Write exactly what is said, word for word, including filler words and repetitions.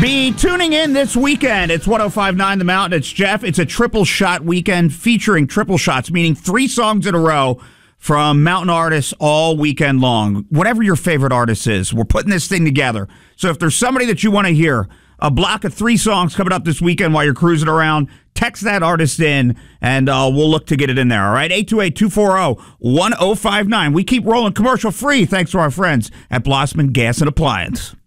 Be tuning in this weekend. It's one oh five point nine The Mountain. It's Jeff. It's a triple shot weekend featuring triple shots, meaning three songs in a row from mountain artists all weekend long. Whatever your favorite artist is, we're putting this thing together. So if there's somebody that you want to hear, a block of three songs coming up this weekend while you're cruising around, text that artist in, and uh, we'll look to get it in there, all right? eight two eight, two four zero, one oh five nine. We keep rolling commercial free thanks to our friends at Blossman Gas and Appliance.